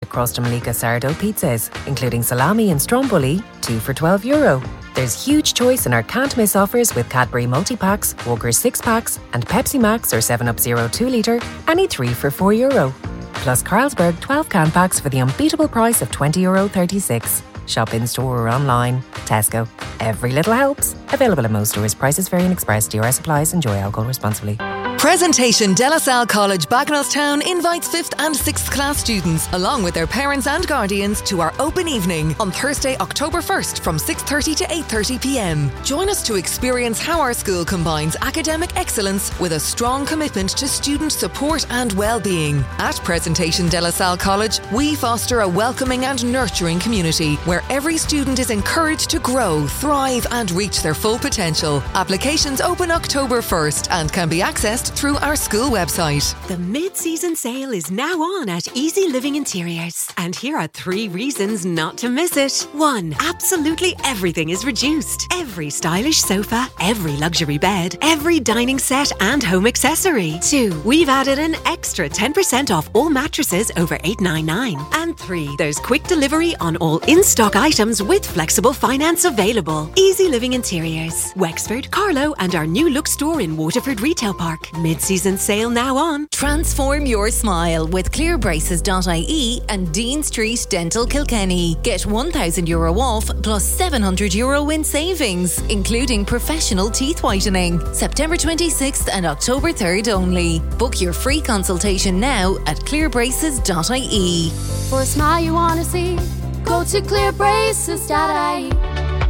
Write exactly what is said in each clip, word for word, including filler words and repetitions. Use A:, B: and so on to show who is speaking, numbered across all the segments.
A: Crust Malika sourdough pizzas, including salami and stromboli, two for twelve euro. There's huge choice in our can't miss offers with Cadbury multi-packs, Walker's six packs and Pepsi Max or seven up Zero two litre, any three for four euro. Plus Carlsberg twelve can packs for the unbeatable price of twenty euro thirty-six. Shop in store or online. Tesco. Every little helps. Available at most stores. Prices vary and express. D R S applies. Enjoy alcohol responsibly.
B: Presentation De La Salle College, Bagenalstown invites fifth and sixth class students, along with their parents and guardians, to our open evening on Thursday, October first from six thirty to eight thirty p m. Join us to experience how our school combines academic excellence with a strong commitment to student support and well-being. At Presentation De La Salle College, we foster a welcoming and nurturing community where every student is encouraged to grow, thrive and reach their full potential. Applications open October first and can be accessed through our school website.
C: The mid-season sale is now on at Easy Living Interiors. And here are three reasons not to miss it. One, absolutely everything is reduced. Every stylish sofa, every luxury bed, every dining set and home accessory. Two, we've added an extra ten percent off all mattresses over eight ninety-nine. And three, there's quick delivery on all in-stock items with flexible finance available. Easy Living Interiors, Wexford, Carlow and our new look store in Waterford Retail Park. Mid-season sale now on.
D: Transform your smile with clear braces dot I E and Dean Street Dental Kilkenny. Get one thousand euro off plus seven hundred euro in savings, including professional teeth whitening. September twenty-sixth and October third only. Book your free consultation now at clear braces dot I E.
E: For a smile you want to see, go to clear braces dot I E.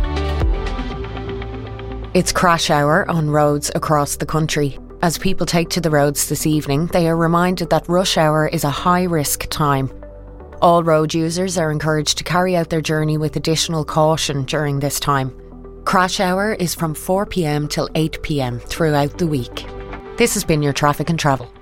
F: It's crash hour on roads across the country. As people take to the roads this evening, they are reminded that rush hour is a high-risk time. All road users are encouraged to carry out their journey with additional caution during this time. Crash hour is from four p m till eight p m throughout the week. This has been your Traffic and Travel.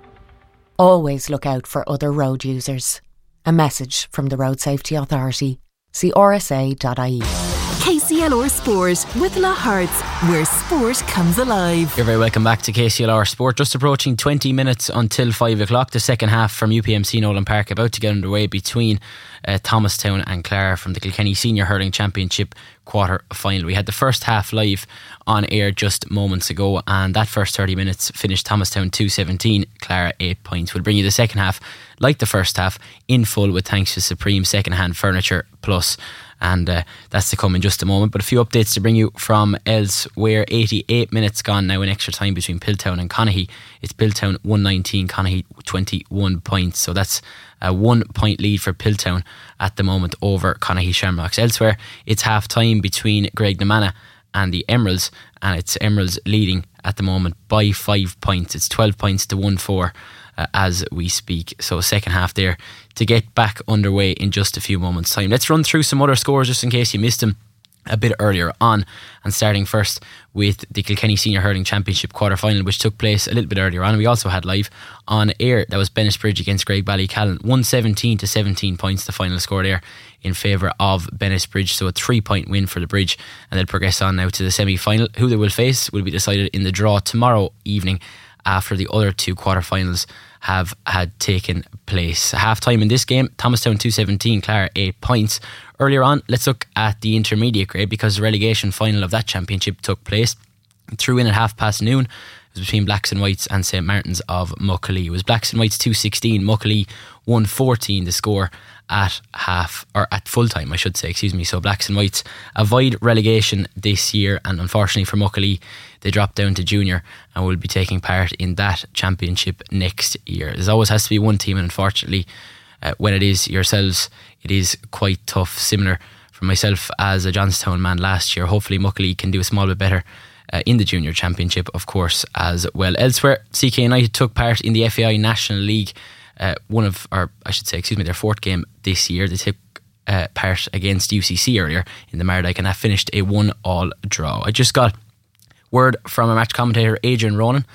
F: Always look out for other road users. A message from the Road Safety Authority. See R S A dot I E.
G: K C L R Sport with La Hearts, where sport comes alive.
H: You're very welcome back to K C L R Sport. Just approaching twenty minutes until five o'clock. The second half from U P M C Nolan Park about to get underway between uh, Thomastown and Clara from the Kilkenny Senior Hurling Championship quarter final. We had the first half live on air just moments ago, and that first thirty minutes finished Thomastown two seventeen, Clara eight points. We'll bring you the second half like the first half in full with thanks to Supreme Second Hand Furniture Plus. And uh, that's to come in just a moment. But a few updates to bring you from elsewhere. eighty-eight minutes gone now in extra time between Piltown and Connahee. It's Piltown one nineteen, Connahee twenty-one points. So that's a one point lead for Piltown at the moment over Connahee Shamrocks. Elsewhere, it's half time between Graignamanagh and the Emeralds, and it's Emeralds leading at the moment by five points. It's twelve points to one four. Uh, as we speak. So second half there to get back underway in just a few moments time. Let's run through some other scores just in case you missed them a bit earlier on, and starting first with the Kilkenny Senior Hurling Championship quarter final, which took place a little bit earlier on. We also had live on air, that was Bennettsbridge against Graigballycallan, one seventeen to seventeen points the final score there in favour of Bennettsbridge, so a three point win for the Bridge, and they'll progress on now to the semi-final. Who they will face will be decided in the draw tomorrow evening after the other two quarter-finals have had taken place. Half time in this game, Thomastown two seventeen, Clara eight points. Earlier on, let's look at the intermediate grade, because the relegation final of that championship took place. Threw in at half past noon. It was between Blacks and Whites and St Martin's of Muckalee. It was Blacks and Whites two sixteen, Muckalee one fourteen the score at half, or at full time I should say, excuse me. So Blacks and Whites avoid relegation this year, and unfortunately for Muckalee, they dropped down to junior and will be taking part in that championship next year. There always has to be one team, and unfortunately uh, when it is yourselves, it is quite tough. Similar for myself as a Johnstown man last year. Hopefully Muckalee can do a small bit better Uh, in the Junior Championship, of course, as well. Elsewhere, C K United took part in the F A I National League, uh, one of, or I should say, excuse me, their fourth game this year. They took uh, part against U C C earlier in the Mardyke, and that finished a one-all draw. I just got word from a match commentator, Adrian Ronan.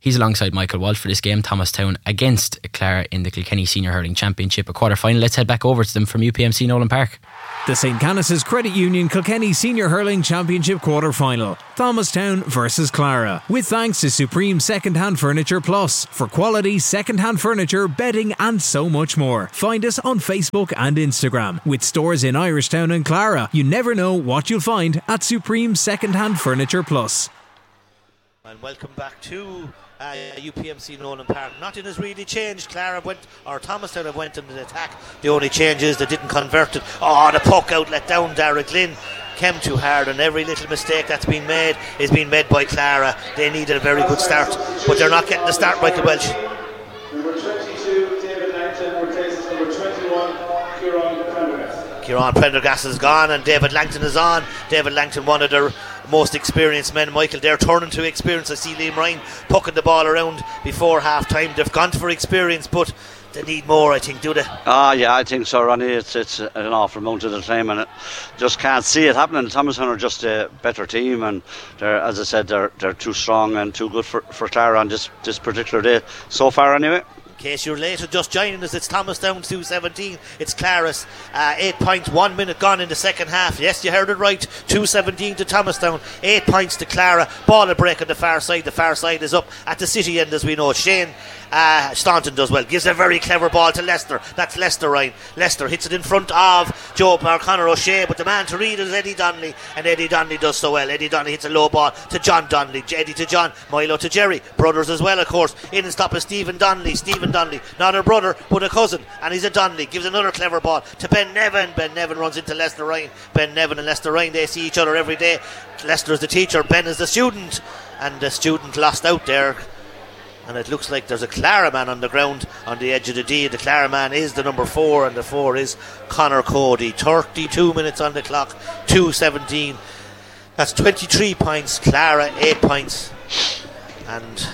H: He's alongside Michael Walsh for this game, Thomastown against Clara in the Kilkenny Senior Hurling Championship, a quarter final. Let's head back over to them from U P M C Nolan Park.
I: The Saint Canice's Credit Union Kilkenny Senior Hurling Championship quarter final. Thomastown versus Clara. With thanks to Supreme Second Hand Furniture Plus for quality second hand furniture, bedding and so much more. Find us on Facebook and Instagram. With stores in Irishtown and Clara, you never know what you'll find at Supreme Second Hand Furniture Plus.
J: And welcome back to uh, U P M C Nolan Park. Nothing has really changed. Clara went, or Thomastown have went into the attack. The only change is they didn't convert it. Oh, the puck outlet down. Derek Lynn came too hard, and every little mistake that's been made is being made by Clara. They needed a very good start, but they're not getting the start. Michael Welch.
K: Number twenty-two, David Langton, replaces number twenty-one, Kieran Prendergast.
J: Kieran Prendergast is gone, and David Langton is on. David Langton, one of their most experienced men. Michael, they're turning to experience. I see Liam Ryan pucking the ball around before half time. They've gone for experience, but they need more, I think, do they?
L: Ah, uh, yeah, I think so, Ronnie. It's it's an awful amount of the time, and it just can't see it happening. Thomastown are just a better team, and they're, as I said, they're they're too strong and too good for, for Clara on this, this particular day so far anyway.
J: In case you're late or just joining us, it's Thomastown two seventeen, it's Claris, uh, eight points, one minute gone in the second half. Yes, you heard it right, two seventeen to Thomastown, eight points to Clara. Ball a break on the far side. The far side is up at the city end, as we know. Shane uh, Staunton does well, gives a very clever ball to Lester. That's Lester, Ryan. Lester hits it in front of Joe Conor O'Shea, but the man to read is Eddie Donnelly, and Eddie Donnelly does so well. Eddie Donnelly hits a low ball to John Donnelly, Eddie to John, Milo to Jerry, brothers as well, of course. In and stop is Stephen Donnelly. Stephen Donnelly, not a brother but a cousin, and he's a Donnelly. Gives another clever ball to Ben Nevin. Ben Nevin runs into Lester Ryan. Ben Nevin and Lester Ryan, they see each other every day. Lester is the teacher, Ben is the student, and the student lost out there, and it looks like there's a Clara man on the ground on the edge of the D. The Clara man is the number four, and the four is Conor Cody. thirty-two minutes on the clock, two seventeen. That's twenty-three points, Clara eight points, and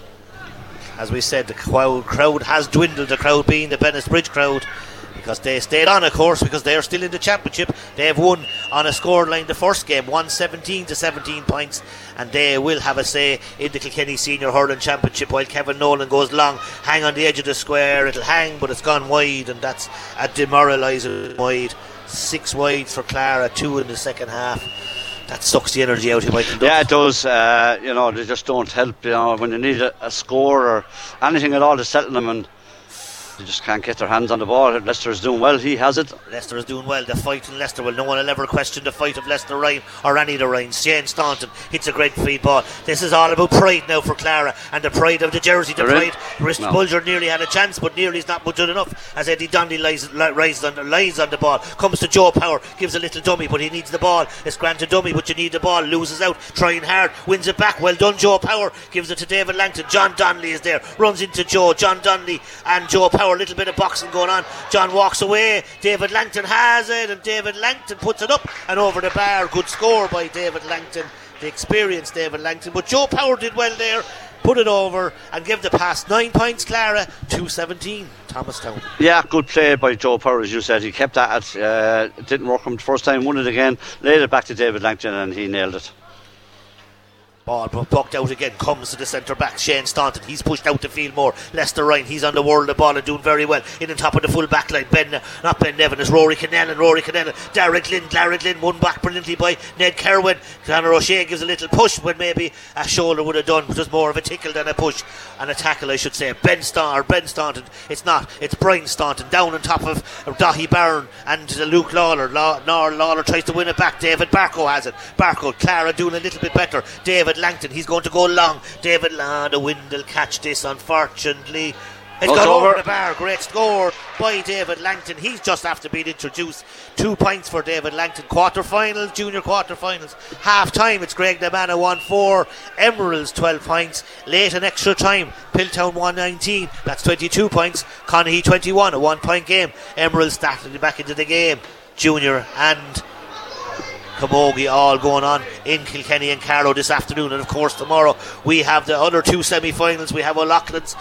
J: as we said, the crowd, crowd has dwindled, the crowd being the Bennettsbridge crowd, because they stayed on, of course, because they are still in the championship. They have won on a scoreline the first game, one seventeen to seventeen points, and they will have a say in the Kilkenny Senior Hurling Championship, while Kevin Nolan goes long, hang on the edge of the square. It'll hang, but it's gone wide, and that's a demoralising wide. Six wide for Clara, two in the second half. That sucks the energy out of Michael.
L: Yeah, it does. Uh, you know, they just don't help. You know, when you need a, a score or anything at all to settle them, and they just can't get their hands on the ball. Leicester is doing well. He has it.
J: Leicester is doing well. The fight in Leicester, well, no one will ever question the fight of Leicester Ryan or any of the Ryans. Shane Staunton hits a great feed ball. This is all about pride now for Clara, and the pride of the jersey. The
L: They're
J: pride. Rist no. Bulger nearly had a chance, but nearly is not good enough, as Eddie Dundee lies, lies, on the, lies on the ball. Comes to Joe Power, gives a little dummy, but he needs the ball. It's granted dummy, but you need the ball. Loses out, trying hard, wins it back. Well done, Joe Power. Gives it to David Langton. John Donnelly is there, runs into Joe. John Donnelly and Joe Power, a little bit of boxing going on. John walks away. David Langton has it, and David Langton puts it up and over the bar. Good score by David Langton, the experienced David Langton. But Joe Power did well there, put it over and give the pass. Nine points Clara, two seventeen Thomastown.
L: Yeah, good play by Joe Power, as you said. He kept at it. Uh, it didn't work him the first time, won it again, laid it back to David Langton, and he nailed it.
J: Ball pucked out again, comes to the centre back, Shane Staunton. He's pushed out the field more. Lester Ryan, he's on the world of the ball and doing very well. In on top of the full back line, Ben, not Ben Nevin, it's Rory Cannellan. Rory Cannellan, Derek Lynn, Derek Lynn, won back brilliantly by Ned Kerwin. Conor O'Shea gives a little push when maybe a shoulder would have done, but there's more of a tickle than a push, and a tackle, I should say. Ben Staunton, or Ben Staunton, it's not, it's Brian Staunton down on top of Dahi Barron and Luke Lawler. Law, Lawler tries to win it back. David Barco has it. Barco, Clara doing a little bit better. David Langton, he's going to go long. David, ah, the wind will catch this, unfortunately. It's gone over. over the bar. Great score by David Langton. He's just after being introduced. Two points for David Langton. Quarterfinals, junior quarterfinals. Half time, it's Greg Namana one four. Emeralds twelve points. Late and extra time, Piltown one nineteen. That's twenty-two points. Conahee twenty-one, a one point game. Emeralds starting back into the game. Junior and Camogie all going on in Kilkenny and Carlow this afternoon, and of course tomorrow we have the other two semi-finals. We have O'Loughlin's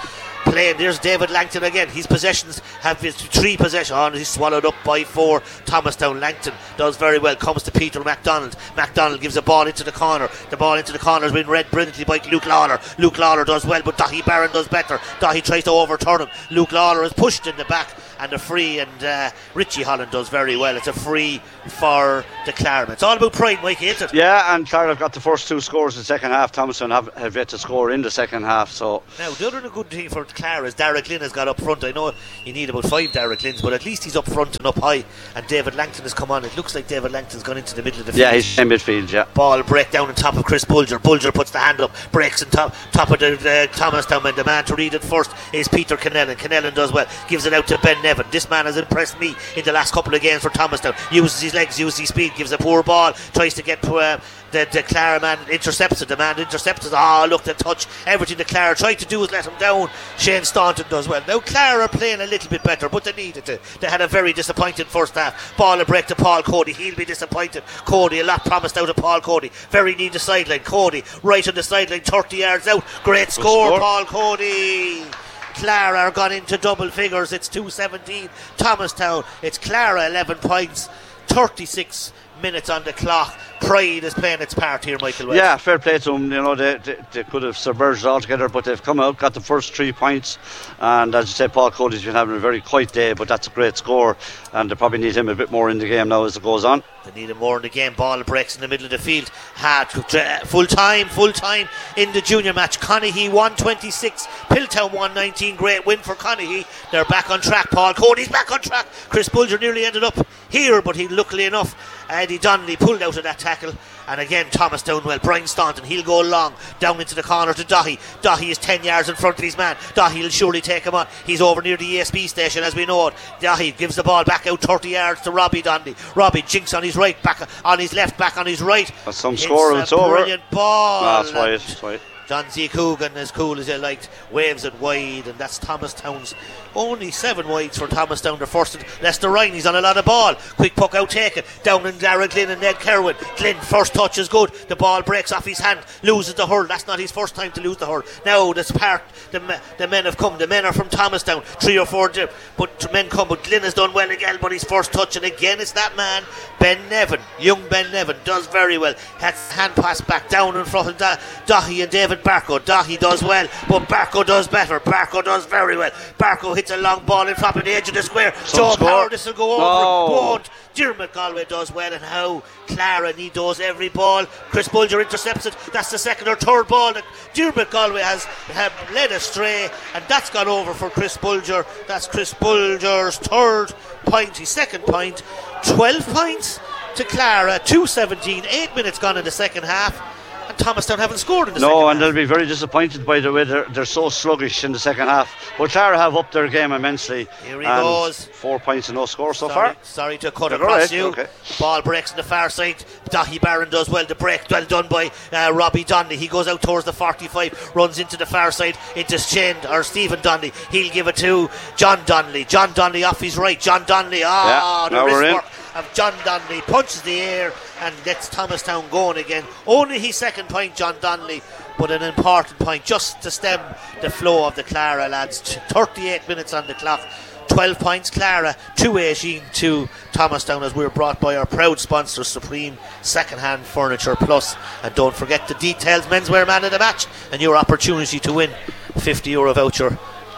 J: playing. There's David Langton again. His possessions have his three possessions. Oh, he's swallowed up by four. Thomastown. Langton does very well. Comes to Peter MacDonald. MacDonald gives a ball into the corner. The ball into the corner has been read brilliantly by Luke Lawler. Luke Lawler does well, but Dahi Barron does better. Dahi tries to overturn him. Luke Lawler is pushed in the back, and a free, and uh, Richie Holland does very well. It's a free for the Clara. It's all about pride, Mike, isn't it?
L: Yeah, and Clara have got the first two scores in the second half. Thomastown have, have yet to score in the second half. So
J: now the other good thing for Clara is Dara Glynn has got up front. I know you need about five Dara Glynns, but at least he's up front and up high, and David Langton has come on. It looks like David Langton's gone into the middle of the field.
L: Yeah, he's in midfield. Yeah,
J: ball break down on top of Chris Bulger. Bulger puts the hand up, breaks on top top of the uh, Thomastown man. The man to read it first is Peter Kennellan. Kennellan does well, gives it out to Ben Nevin. This man has impressed me in the last couple of games for Thomastown. Uses his legs, uses his speed, gives a poor ball, tries to get uh, the, the Clara man, intercepts it. The man intercepts it. Oh, look, the touch. Everything the Clara tried to do is let him down. Shane Staunton does well. Now Clara are playing a little bit better, but they needed to. They had a very disappointing first half. Ball a break to Paul Cody. He'll be disappointed. Cody, a lot promised out of Paul Cody. Very near the sideline. Cody right on the sideline, thirty yards out. Great score, score. Paul Cody. Clara are gone into double figures. It's two seventeen. Thomastown. It's Clara eleven points, thirty-six minutes on the clock. Pride is playing its part here, Michael West.
L: Yeah, fair play to them. You know, they, they, they could have submerged altogether, but they've come out, got the first three points, and as you said, Paul Cody's been having a very quiet day, but that's a great score, and they probably need him a bit more in the game now as it goes on.
J: They need him more in the game. Ball breaks in the middle of the field. Hard, full time, full time in the junior match. Conaghy one twenty-six, Piltown one nineteen. Great win for Conaghy. They're back on track. Paul Cody's back on track. Chris Bulger nearly ended up here, but he luckily enough, Eddie Donnelly pulled out of that tackle. And again, Thomastown, well, Brian Staunton, he'll go long down into the corner to Dahi. Dahi is ten yards in front of his man. Dahi will surely take him on. He's over near the E S B station as we know it. Dahi gives the ball back out thirty yards to Robbie Donnelly. Robbie jinks on his right, back on his left, back on his right.
L: That's some score, it's,
J: it's a
L: over.
J: Brilliant ball.
L: No, that's why it's why.
J: John Z. Coogan, as cool as he liked, waves it wide, and that's Thomastown's only seven wides for Thomastown. They're first. Lester Ryan, he's on a lot of ball. Quick puck out taken down in Dara Glynn and Ned Kerwin. Glynn, first touch is good. The ball breaks off his hand, loses the hurl. That's not his first time to lose the hurl. Now this part, the, the men have come. The men are from Thomastown, three or four, but men come. But Glynn has done well again. But his first touch, and again it's that man, Ben Nevin, young Ben Nevin, does very well. Has hand pass back down in front of da- Dahi and David Barco. Dahi does well, but Barco does better. Barco does very well. Barco hits a long ball in front of the edge of the square. Joe Power, this will go over.
L: No.
J: Won't. Dermot Galway does well, and how Clara need those every ball. Chris Bulger intercepts it. That's the second or third ball that Dermot Galway has have led astray, and that's gone over for Chris Bulger. That's Chris Bulger's third point, his second point. twelve points to Clara, two seventeen, eight minutes gone in the second half. And Thomastown haven't scored in the
L: no,
J: second half.
L: No, and they'll be very disappointed by the way they're, they're so sluggish in the second half. But Clara have upped their game immensely.
J: Here he
L: and
J: goes.
L: Four points and no score so
J: sorry,
L: far.
J: Sorry to cut
L: They're
J: across
L: right.
J: you.
L: Okay.
J: Ball breaks on the far side. Dahi Barron does well. The break well done by uh, Robbie Donnelly. He goes out towards the forty-five, runs into the far side into Shane or Stephen Donnelly. He'll give it to John Donnelly. John Donnelly off his right. John Donnelly. Ah,
L: yeah,
J: the
L: now
J: wrist
L: we're in.
J: work of John Donnelly punches the air and gets Thomastown going again. Only his second point, John Donnelly, but an important point just to stem the flow of the Clara lads. thirty-eight minutes on the clock. twelve points Clara, two eighteen to Thomastown, as we're brought by our proud sponsor Supreme Second Hand Furniture Plus. And don't forget the details, menswear man of the match, and your opportunity to win fifty euro voucher.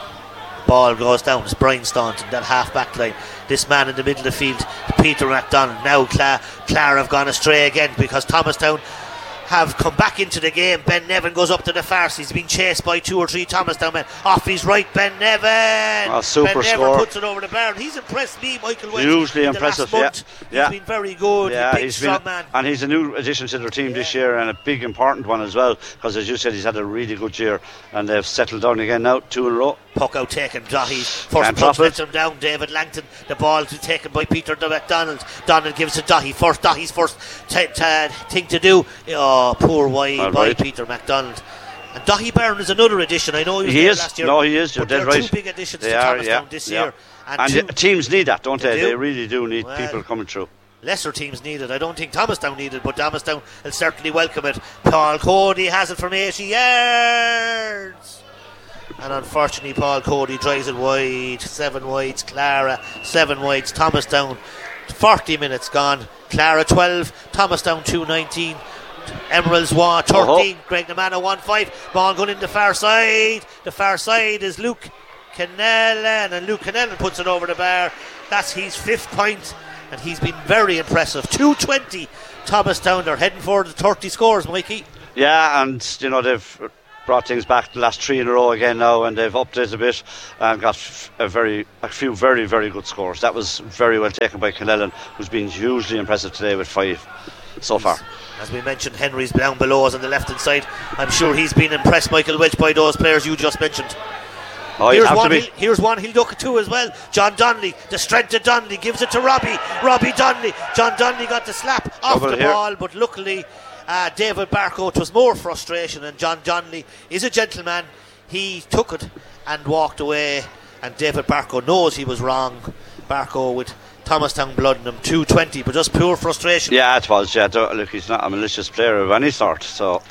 J: Ball goes down. It's Brian Staunton, that half back line. This man in the middle of the field, Peter MacDonald. Now Clara, Clara have gone astray again because Thomastown have come back into the game. Ben Nevin goes up to the far. He's been chased by two or three Thomastown men. Off his right, Ben Nevin.
L: Oh, super
J: Ben
L: score.
J: Nevin puts it over the bar. He's impressed me, Michael Welch.
L: Hugely
J: in the
L: impressive,
J: last month.
L: yeah.
J: He's
L: yeah.
J: been very good.
L: Yeah,
J: big,
L: he's
J: strong
L: been,
J: man.
L: and he's a new addition to their team yeah. this year, and a big important one as well, because as you said, he's had a really good year, and they've settled down again now, two in a row.
J: Puck out taken. Dahi first touch lets him down. David Langton. The ball to taken by Peter MacDonald. Donald gives it to Dahi. First Dahi's first t- t- thing to do. Oh, poor wide
L: All
J: by
L: right.
J: Peter MacDonald. And Dahi Barron is another addition. I know he was
L: he
J: there
L: is.
J: last year.
L: No, he is. You're
J: but
L: dead
J: they're
L: right.
J: two big additions
L: they
J: to
L: are,
J: Thomastown
L: yeah,
J: this
L: yeah.
J: year. And,
L: and
J: two,
L: the teams need that, don't they?
J: They,
L: they,
J: do.
L: they really do need
J: well,
L: people coming through.
J: Lesser teams need it. I don't think Thomastown need it, but Thomastown will certainly welcome it. Paul Cody has it from eighty yards. And unfortunately, Paul Cody drives it wide. Seven wides, Clara. Seven wides, Thomastown. forty minutes gone. Clara twelve, Thomastown two nineteen. Emeralds one thirteen. Uh-huh. Greg Namana one five. Ball going in the far side. The far side is Luke Kennellan, and Luke Kennellan puts it over the bar. That's his fifth point, and he's been very impressive. two twenty. Thomastown, they're heading for the thirty scores, Mikey.
L: Yeah, and you know they've brought things back the last three in a row again now, and they've upped it a bit and got a very a few very very good scores. That was very well taken by Kennellan, who's been hugely impressive today with five so far.
J: As we mentioned, Henry's down below us on the left hand side. I'm sure he's been impressed, Michael Welch, by those players you just mentioned.
L: Oh,
J: here's, one, he, here's one he'll look at too as well. John Donnelly, the strength of Donnelly, gives it to Robbie. Robbie Donnelly. John Donnelly got the slap off Double the here. ball, but luckily uh, David Barco, it was more frustration, and John Donnelly is a gentleman. He took it and walked away, and David Barco knows he was wrong. Barco with Thomastown blood in him, two twenty, but just pure frustration.
L: Yeah, it was. Yeah, look, he's not a malicious player of any sort, so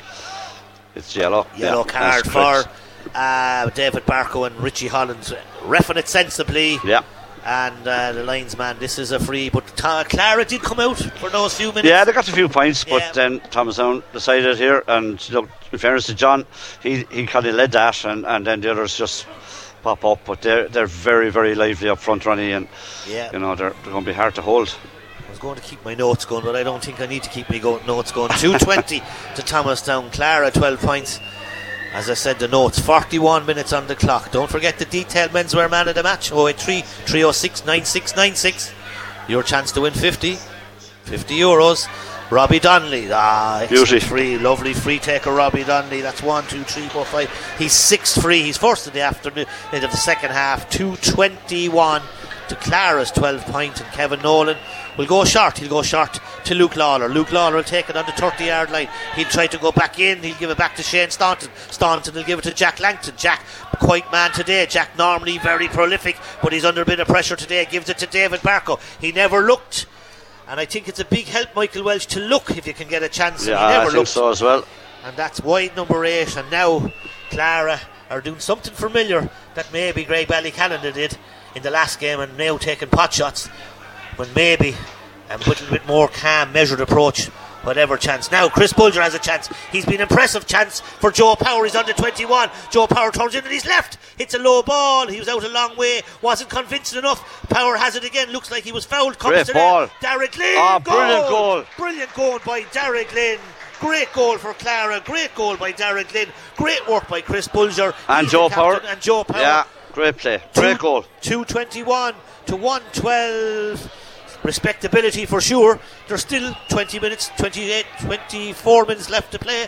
L: it's yellow.
J: Yellow
L: yeah,
J: card for uh, David Barco and Richie Holland, reffing it sensibly.
L: Yeah.
J: And uh, the linesman, this is a free, but Ta- Clara did come out for those few minutes.
L: Yeah, they got a few points, but
J: yeah.
L: then Thomastown decided here, and look, in fairness to John, he, he kind of led that, and, and then the others just pop up, but they're they're very very lively up front, Ronnie, and
J: yeah.
L: you know they're, they're going to be hard to hold.
J: I was going to keep my notes going, but I don't think I need to keep my go- notes going. two twenty to Thomastown. Clara twelve points. As I said, the notes, forty-one minutes on the clock. Don't forget the detailed menswear man of the match, oh eight three, three oh six, nine six nine six. Your chance to win fifty fifty euros. Robbie Donnelly, ah,
L: Beauty.
J: free, lovely free taker, Robbie Donnelly. That's one, two, three, four, five. He's sixth free. He's first in the afternoon, in the second half. two twenty-one to Clara's twelve point, and Kevin Nolan will go short. He'll go short to Luke Lawler. Luke Lawler will take it on the thirty yard line. He'll try to go back in. He'll give it back to Shane Staunton. Staunton will give it to Jack Langton. Jack, quite man today. Jack normally very prolific, but he's under a bit of pressure today. Gives it to David Barco. He never looked. And I think it's a big help, Michael Welch, to look if you can get a chance.
L: Yeah,
J: and he never
L: I think
J: looked.
L: so as well.
J: And that's wide number eight. And now Clara are doing something familiar that maybe Greg Ballycalendar did in the last game, and now taking pot shots when maybe a little bit more calm, measured approach. Whatever chance. Now Chris Bulger has a chance. He's been impressive chance for Joe Power. He's under twenty-one. Joe Power turns in and he's left. Hits a low ball. He was out a long way. Wasn't convincing enough. Power has it again. Looks like he was fouled. Comes
L: Great
J: to
L: ball.
J: Derek Lynn.
L: Ah,
J: goal.
L: brilliant goal.
J: Brilliant goal by Derek Lynn. Great goal for Clara. Great goal by Derek Lynn. Great work by Chris Bulger.
L: And
J: He's
L: Joe
J: the captain.
L: Power.
J: And Joe Power.
L: Yeah, great play. Great
J: Two,
L: goal.
J: two twenty-one to one twelve. Respectability for sure. There's still twenty minutes, twenty-eight, twenty-four minutes left to play.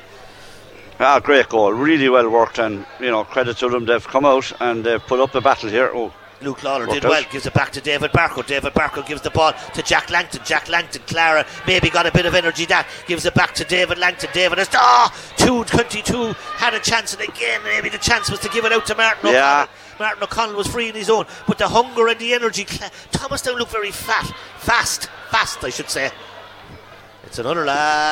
L: Ah, great goal, really well worked, and you know, credit to them. They've come out and they've put up a battle here. Oh,
J: Luke Lawler did
L: out.
J: well, gives it back to David Barco. David Barco gives the ball to Jack Langton. Jack Langton, Clara maybe got a bit of energy that, gives it back to David Langton. David has, ah, two twenty-two, had a chance, and again maybe the chance was to give it out to Martin O'Connell.
L: Yeah.
J: Martin O'Connell was free in his own, but the hunger and the energy, Thomastown looked very fat, fast, fast I should say. It's another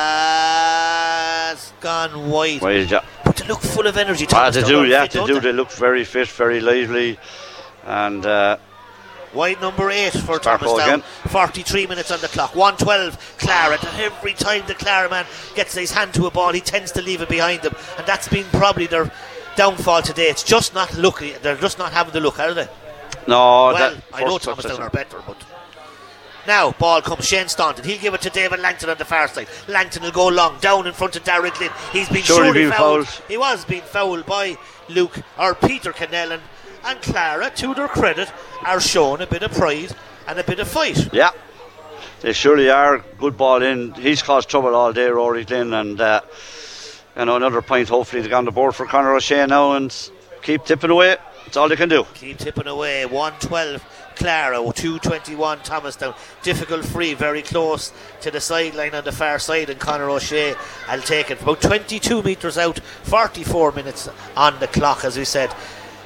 J: last gone wide.
L: Wide, yeah.
J: But they look full of energy.
L: Ah, they do, yeah,
J: fit,
L: they do.
J: They?
L: They look very fit, very lively, and uh,
J: wide number eight for
L: Barco
J: Thomastown.
L: again.
J: forty-three minutes on the clock. one twelve Clara. Every time the Clara man gets his hand to a ball, he tends to leave it behind him, and that's been probably their downfall today. It's just not looking. They're just not having the look, are they?
L: No,
J: well,
L: that
J: I know Thomastown are better, but now ball comes Shane Staunton. He'll give it to David Langton on the far side. Langton will go long down in front of Derek Lynn. He's been
L: surely,
J: surely
L: being
J: fouled.
L: fouled.
J: He was being fouled by Luke or Peter Kennellan, and Clara, to their credit, are showing a bit of pride and a bit of fight.
L: Yeah, they surely are. Good ball in. He's caused trouble all day, Rory Glynn, and uh, you know, another point hopefully to get on the board for Conor O'Shea now and keep tipping away. That's all they can do.
J: Keep tipping away. one twelve Clara, two twenty-one Thomastown. Difficult free, very close to the sideline on the far side, and Conor O'Shea, I'll take it, about twenty-two metres out, forty-four minutes on the clock, as we said.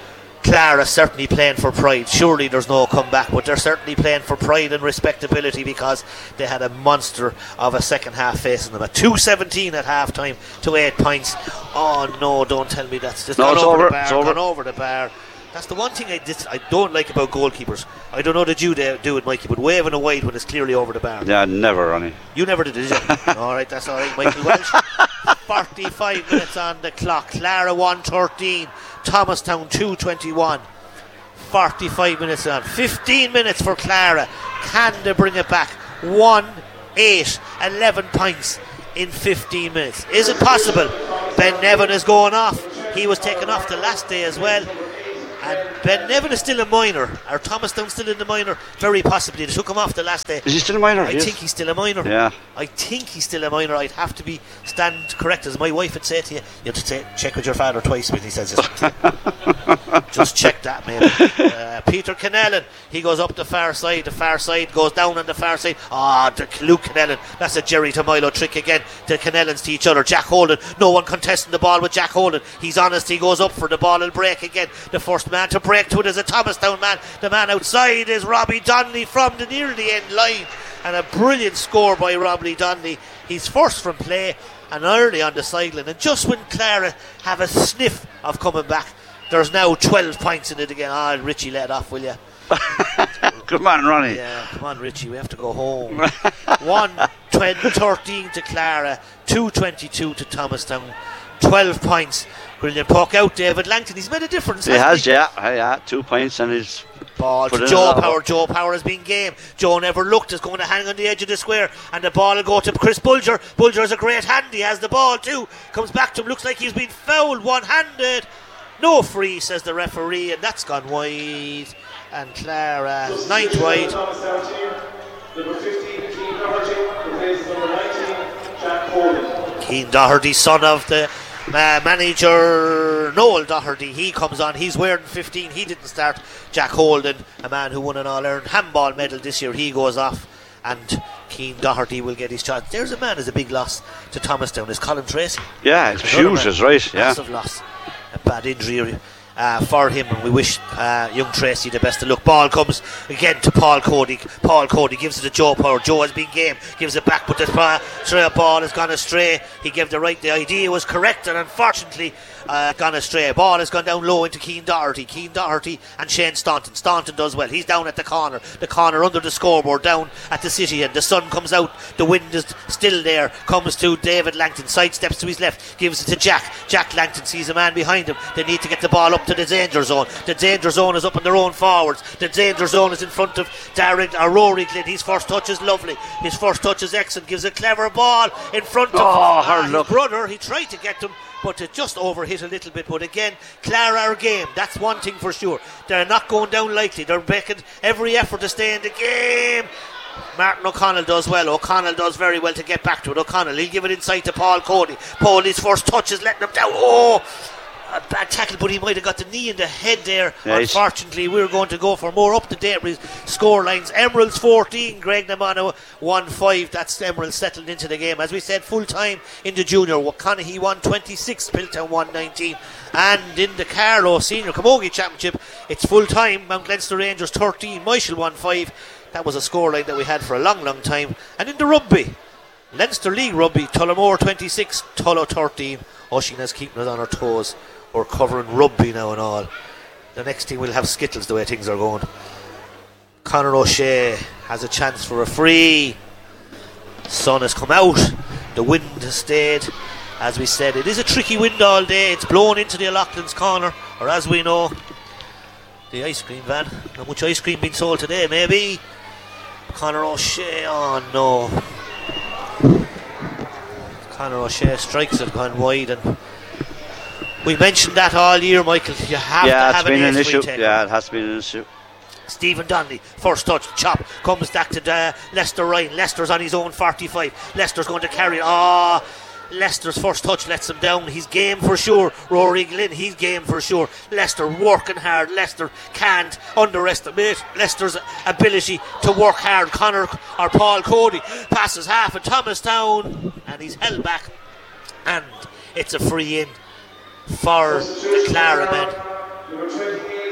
J: Clara certainly playing for pride. Surely there's no comeback, but they're certainly playing for pride and respectability because they had a monster of a second half facing them. At two seventeen at half time to eight points. Oh no, don't tell me that's just
L: no,
J: gone
L: it's
J: over,
L: over
J: the bar,
L: it's over.
J: gone over the bar. That's the one thing I dis- I don't like about goalkeepers. I don't know that you do it, Mikey, but waving a wide when it's clearly over the bar.
L: Yeah, never, Ronnie.
J: You never did, did you? Alright, that's alright, Michael Welsh. forty-five minutes on the clock. Clara one thirteen, Thomastown two twenty-one. forty-five minutes on. fifteen minutes for Clara. Can they bring it back? one eight, eleven points in fifteen minutes. Is it possible? Ben Nevin is going off. He was taken off the last day as well. And Ben Nevin is still a minor. Are Thomastown still in the minor? Very possibly. They took him off the last day.
L: Is he still a minor?
J: I
L: Yes.
J: think he's still a minor.
L: Yeah.
J: I think he's still a minor. I'd have to be stand correct, as my wife would say to you. You have to say, check with your father twice when he says this. Just check that, maybe. Uh, Peter Kennellan, he goes up the far side. The far side goes down on the far side. Ah, oh, Luke Kennellan. That's a Jerry Tamilo trick again. The Kennellans to each other. Jack Holden. No one contesting the ball with Jack Holden. He's honest. He goes up for the ball and break again. The first man to break to it is a Thomastown man. The man outside is Robbie Donnelly from the near the end line. And a brilliant score by Robbie Donnelly. He's first from play and early on the sideline. And just when Clara have a sniff of coming back, there's now twelve points in it again. Ah, oh, Richie, let off, will you?
L: Good man, Ronnie.
J: Yeah, come on, Richie, we have to go home. one thirteen to Clara, two twenty-two to Thomastown. twelve points. Brilliant puck out, David Langton. He's made a difference.
L: He has, he? yeah, yeah, two points and he's
J: ball to Joe Power. Joe Power has been game. Joe never looked. Is going to hang on the edge of the square, and the ball will go to Chris Bulger. Bulger is a great hand. He has the ball too. Comes back to him. Looks like he's been fouled one-handed. No free, says the referee, and that's gone wide. And Clara, ninth wide. Keane Doherty, son of the uh, manager Noel Doherty, he comes on. He's wearing fifteen. He didn't start. Jack Holden, a man who won an All-Ireland handball medal this year, he goes off. And Keane Doherty will get his chance. There's a man who's a big loss to Thomastown. Is Colin Tracy.
L: Yeah, it's huge, is right. Yeah.
J: Massive loss. A bad injury uh, for him, and we wish uh, young Tracy the best of luck. Ball comes again to Paul Cody. Paul Cody gives it to Joe Power. Joe has been game, gives it back, but the uh, ball has gone astray. He gave the right, the idea was correct, and unfortunately uh, gone astray. Ball has gone down low into Keane Doherty. Keane Doherty and Shane Staunton. Staunton does well. He's down at the corner. The corner under the scoreboard, down at the city, and the sun comes out. The wind is still there. Comes to David Langton. Sidesteps to his left. Gives it to Jack. Jack Langton sees a man behind him. They need to get the ball up to the danger zone. The danger zone is up on their own forwards. The danger zone is in front of Darren or Rory Glynn. His first touch is lovely. His first touch is excellent. Gives a clever ball in front of
L: oh,
J: uh,
L: his look.
J: brother. He tried to get them, but it just overhit a little bit. But again, Clara are game. That's one thing for sure. They're not going down lightly. They're making every effort to stay in the game. Martin O'Connell does well. O'Connell does very well to get back to it. O'Connell, he'll give it inside to Paul Cody. Paul, his first touch is letting him down. Oh, a bad tackle, but he might have got the knee in the head there. Yeah, unfortunately, we're going to go for more up-to-date score lines. Emeralds fourteen, Greg Namano one five. That's Emeralds settled into the game. As we said, full-time in the junior. Waconahy one twenty-six, Piltown one nineteen. And in the Carlow Senior Camogie Championship, it's full-time. Mount Leinster Rangers thirteen, Michael one five. That was a scoreline that we had for a long, long time. And in the rugby, Leinster League Rugby, Tullamore twenty-six, Tullow thirteen. Oisin is keeping us on our toes. We're covering rugby now and all. The next thing we'll have Skittles the way things are going. Conor O'Shea has a chance for a free. Sun has come out. The wind has stayed. As we said, it is a tricky wind all day. It's blown into the O'Loughlin's corner, or as we know, the ice cream van. Not much ice cream being sold today, maybe. Conor O'Shea, oh no. Conor O'Shea strikes it, gone wide, and we mentioned that all year, Michael. You have
L: yeah,
J: to have
L: it's been
J: an,
L: an issue.
J: taker.
L: Yeah, it has been an issue.
J: Stephen Donnelly, first touch, chop, comes back to uh, Lester Ryan. Leicester's on his own forty-five. Leicester's going to carry it. Ah, oh, Leicester's first touch lets him down. He's game for sure. Rory Glynn, he's game for sure. Leicester working hard. Leicester can't underestimate Leicester's ability to work hard. Conor or Paul Cody passes half of Thomastown, and he's held back, and it's a free in for the Clara men.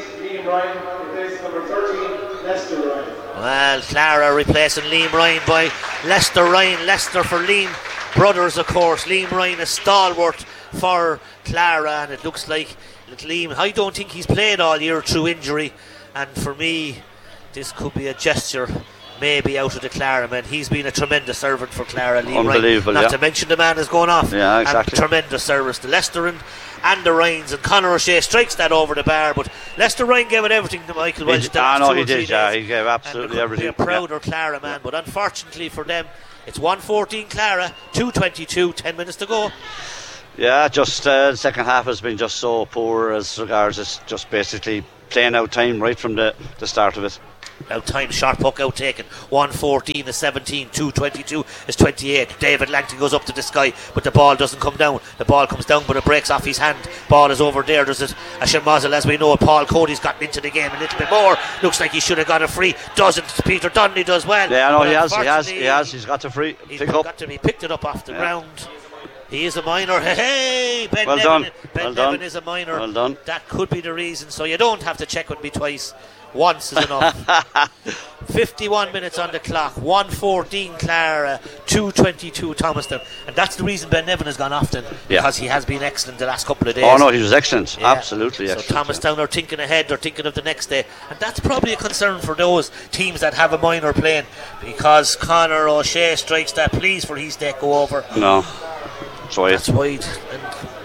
K: Liam Ryan replaces number thirteen, Lester Ryan.
J: Well, Clara replacing Liam Ryan by Lester Ryan. Lester for Liam brothers, of course. Liam Ryan a stalwart for Clara, and it looks like little Liam, I don't think he's played all year through injury, and for me this could be a gesture maybe out of the Clara man. He's been a tremendous servant for Clara, Liam
L: Unbelievable,
J: Ryan. Not
L: yeah.
J: to mention the man is going off.
L: Yeah, exactly.
J: And tremendous service to Lester and, and the Ryans, and Conor O'Shea strikes that over the bar, but Lester Ryan gave it everything to Michael Welch.
L: I know he did, yeah, he gave absolutely
J: and
L: everything.
J: Be a prouder yeah. Clara man, but unfortunately for them, it's one fourteen Clara, two twenty-two, ten minutes to go.
L: Yeah, just uh, the second half has been just so poor as regards it's just basically playing out time right from the, the start of it.
J: Out time, sharp puck out taken. one fourteen is seventeen, two twenty-two is twenty-eight. David Langton goes up to the sky, but the ball doesn't come down. The ball comes down, but it breaks off his hand. Ball is over there. There's a, a Shermazel, as we know. Paul Cody's gotten into the game a little bit more. Looks like he should have got a free. Doesn't. Peter Donnelly does well.
L: Yeah, no, he has, he has, he has. He's got the free.
J: He's
L: pick
J: got
L: up.
J: to be picked it up off the
L: yeah.
J: ground. He is a minor. Hey, Ben
L: well
J: Nevin.
L: done.
J: Ben
L: well
J: Nevin
L: done.
J: is a minor.
L: Well done.
J: That could be the reason. So you don't have to check with me twice. Once is enough. fifty-one minutes on the clock. one fourteen Clara, two twenty-two Thomastown. And that's the reason Ben Nevin has gone often,
L: yeah.
J: because he has been excellent the last couple of days.
L: Oh no, he was excellent. Yeah. Absolutely
J: so
L: excellent.
J: So Thomastown yeah. are thinking ahead, they're thinking of the next day. And that's probably a concern for those teams that have a minor playing, because Conor O'Shea strikes that. Please for his deck go over.
L: No. That's wide.
J: That's wide. And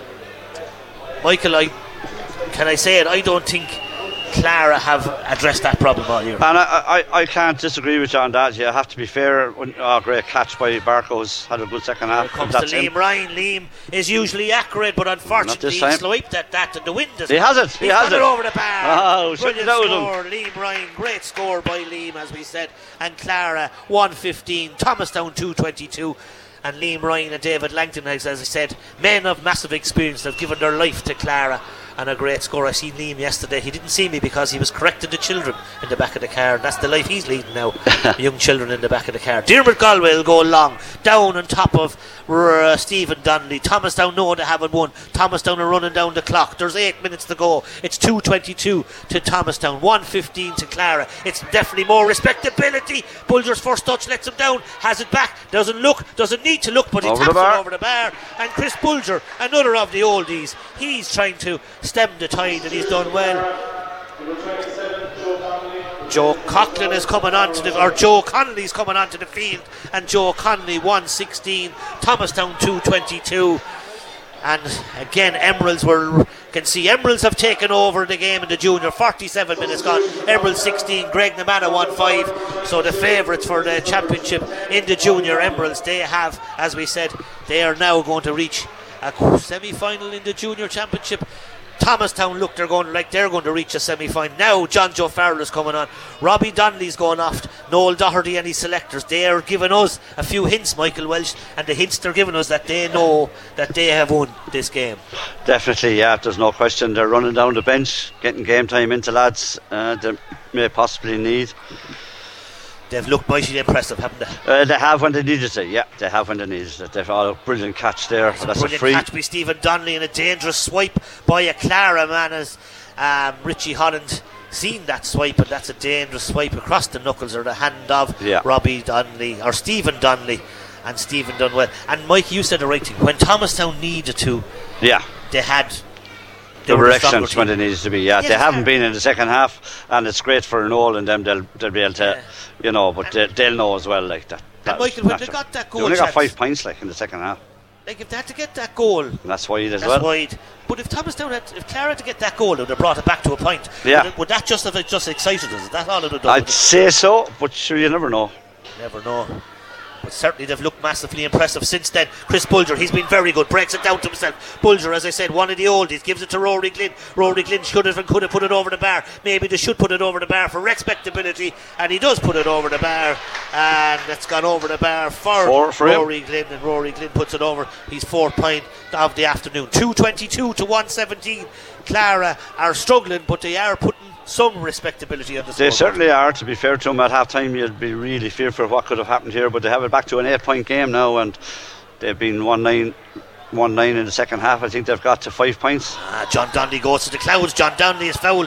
J: Michael, I can I say it, I don't think Clara have addressed that problem all year.
L: And I, I, I can't disagree with you on that. You have to be fair. Oh, great catch by Barco's. Had a good second half.
J: Here comes to Liam him. Ryan. Liam is usually accurate, but unfortunately he swiped at that and the wind is
L: He has it. He
J: He's
L: has
J: got
L: it.
J: it over the bar.
L: Oh,
J: brilliant score. Liam Ryan, great score by Liam, as we said. And Clara one fifteen, Thomastown two twenty-two. And Liam Ryan and David Langton, as, as I said, men of massive experience that have given their life to Clara, and a great score. I seen Liam yesterday. He didn't see me because he was correcting the children in the back of the car, and that's the life he's leading now. Young children in the back of the car. Dermot Galway will go long down on top of uh, Stephen Donnelly. Thomastown know they haven't won. Thomastown are running down the clock. There's eight minutes to go. It's two twenty-two to Thomastown, one fifteen to Clara. It's definitely more respectability. Bulger's first touch lets him down, has it back, doesn't look, doesn't need to look, but he
L: over
J: taps
L: it
J: over the bar. And Chris Bulger, another of the oldies, he's trying to stem the tide, and he's done well. Joe Coughlin is coming on to the, or Joe Connolly's coming on to the field, and Joe Connolly one sixteen, Thomastown two twenty-two. And again, Emeralds were, can see Emeralds have taken over the game in the junior. forty-seven minutes gone. Emeralds sixteen, Greg Namana one five. So the favourites for the championship in the junior Emeralds, they have, as we said, they are now going to reach a semi-final in the junior championship. Thomastown look, they're going like they're going to reach a semi-final. Now John Joe Farrell is coming on. Robbie Donnelly's going off. Noel Doherty and his selectors, they are giving us a few hints, Michael Welch, and the hints they're giving us that they know that they have won this game.
L: Definitely, yeah, there's no question. They're running down the bench, getting game time into lads uh, they may possibly need.
J: They've looked mightily impressive, haven't they?
L: Uh, they have when they needed it, yeah. They have when they needed it. They've all a brilliant catch there.
J: That's,
L: That's
J: a brilliant
L: a free
J: catch by Stephen Donnelly, and a dangerous swipe by a Clara man as um, Richie Holland seen that swipe, and that's a dangerous swipe across the knuckles or the hand of
L: yeah.
J: Robbie Donnelly, or Stephen Donnelly, and Stephen done well. And Mike, you said the right thing. When Thomastown needed to,
L: yeah,
J: they had
L: They were excellent when they needed to be. Yeah,
J: yeah
L: they haven't been in the second half, and it's great for Noel and them. They'll they'll be able to, yeah. you know, but they, they'll know as well. Like that.
J: And Michael, when they got that goal,
L: they only got
J: chance,
L: five points like in the second half.
J: Like if they had to get that goal,
L: and that's wide as
J: that's
L: well.
J: wide. But if Thomastown had, if Clara had to get that goal, they would have brought it back to a point.
L: Yeah.
J: Would, it, would that just have just excited us? Is that all it would have done?
L: I'd say so, but sure, you never know.
J: Never know. But certainly they've looked massively impressive since then. Chris Bulger, he's been very good, breaks it down to himself. Bulger, as I said, one of the oldies, gives it to Rory Glynn. Rory Glynn should have and could have put it over the bar. Maybe they should put it over the bar for respectability, and he does put it over the bar, and it's gone over the bar for,
L: Four for
J: Rory
L: him.
J: Glynn, and Rory Glynn puts it over his fourth point of the afternoon. two twenty-two to one seventeen. Clara are struggling, but they are putting some respectability on the scoreboard.
L: They certainly are. To be fair to them, at half time you'd be really fearful of what could have happened here, but they have it back to an eight point game now, and they've been one nine one nine in the second half. I think they've got to five points.
J: Ah, John Donnelly goes to the clouds. John Donnelly is fouled.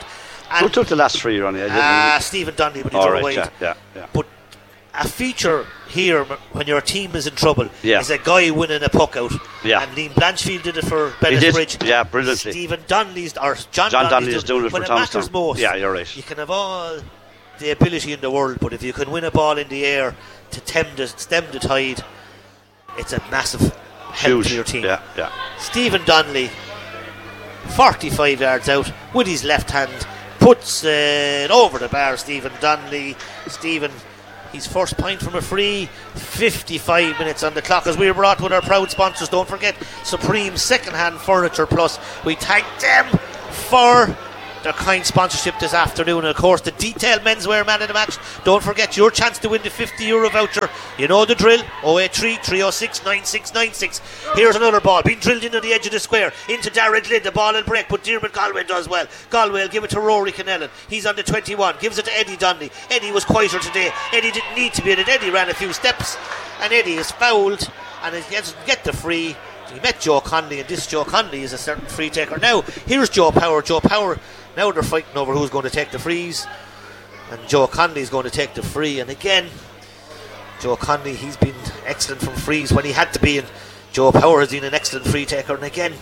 L: Who took the last free, Ronnie?
J: Ah, uh, Stephen Donnelly, but he drove
L: right,
J: wide.
L: Yeah, yeah, yeah.
J: But a feature here when your team is in trouble
L: yeah.
J: is a guy winning a puck out.
L: Yeah.
J: And Liam Blanchfield did it for Bennettsbridge.
L: Yeah, brilliantly.
J: Stephen Donnelly's or John,
L: John
J: Donnelly's
L: is doing it
J: when
L: for
J: it
L: Thomastown.
J: matters most.
L: Yeah, you're right.
J: You can have all the ability in the world, but if you can win a ball in the air to stem the, stem the tide, it's a massive help
L: Huge.
J: to your team.
L: Yeah, yeah.
J: Stephen Donnelly, forty-five yards out with his left hand, puts it over the bar. Stephen Donnelly. Stephen, his first point from a free. fifty-five minutes on the clock as we are brought with our proud sponsors. Don't forget Supreme Second Hand Furniture Plus. We thank them for their kind sponsorship this afternoon, and of course the detailed menswear man of the match. Don't forget your chance to win the fifty euro voucher. You know the drill. oh eight three, three oh six, nine six nine six. Here's another ball being drilled into the edge of the square, into Darren Glynn. The ball will break, but Diarmuid Galway does well. Galway will give it to Rory Canellan. He's on the twenty-one, gives it to Eddie Donnelly. Eddie was quieter today. Eddie didn't need to be in it. Eddie ran a few steps, and Eddie is fouled, and he doesn't get the free. He met Joe Conley, and this Joe Conley is a certain free taker. Now here's Joe Power. Joe Power, now they're fighting over who's going to take the frees, and Joe Conley is going to take the free. And again, Joe Conley, he's been excellent from frees when he had to be, and Joe Power has been an excellent free taker. And again,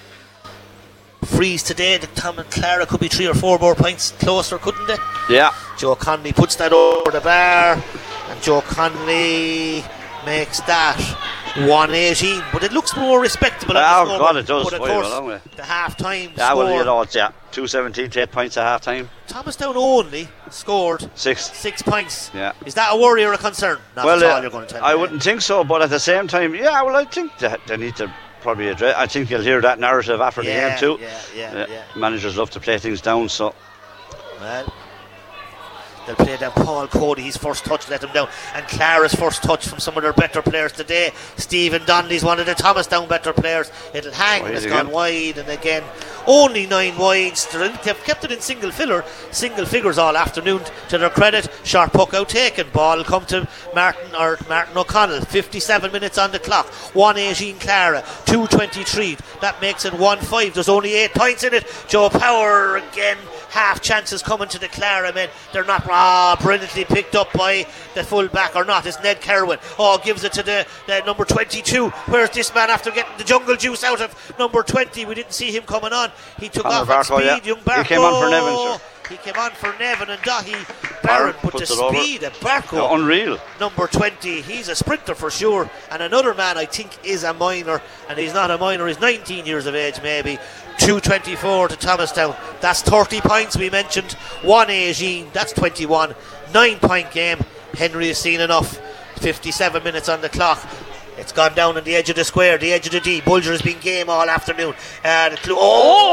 J: frees today, the Tom and Clara could be three or four more points closer, couldn't they?
L: Yeah.
J: Joe Conley puts that over the bar, and Joe Conley makes that one eighteen, but it looks more respectable.
L: Oh,
J: the
L: God, it does.
J: But of
L: Boy,
J: course,
L: well,
J: the half time
L: yeah,
J: score.
L: well, you know, it's, yeah, two seventeen to eight points at half time.
J: Thomastown only scored
L: six
J: six points.
L: Yeah.
J: Is that a worry or a concern? Not
L: well,
J: at all,
L: uh,
J: you're going to tell
L: I
J: me.
L: wouldn't think so, but at the same time, yeah, well, I think that they need to probably address. I think you'll hear that narrative after
J: yeah,
L: the game too.
J: Yeah, yeah,
L: uh,
J: yeah.
L: Managers love to play things down, so.
J: Well, they'll play down Paul Cody, his first touch let him down, and Clara's first touch from some of their better players today. Stephen Donnelly's one of the Thomastown better players. It'll hang, and it's
L: again.
J: gone wide, and again only nine wides. They've kept it in single filler single figures all afternoon, to their credit. Sharp puck out taken, ball will come to Martin or Martin O'Connell. Fifty-seven minutes on the clock. One eighteen Clara, two twenty-three. That makes it one five. There's only eight points in it. Joe Power again, half chances coming to the Clara men. They're not ah, brilliantly picked up by the full back, or not. It's Ned Kerwin. Oh, gives it to the, the number twenty-two. Where's this man after getting the jungle juice out of number twenty? We didn't see him coming on. He took
L: Conor
J: off
L: Barco,
J: at speed.
L: yeah.
J: Young Barco.
L: He came on for Nevin, sir.
J: He came on for Nevin, and Dahi Barron, but the speed of Barco,
L: yeah, unreal.
J: number twenty, he's a sprinter for sure. And another man I think is a minor, and he's not a minor, he's nineteen years of age maybe. two twenty-four to Thomastown. That's thirty points we mentioned. one eighteen, that's twenty-one. nine point game. Henry has seen enough. fifty-seven minutes on the clock. It's gone down on the edge of the square, the edge of the D. Bulger has been game all afternoon. Uh, the clu-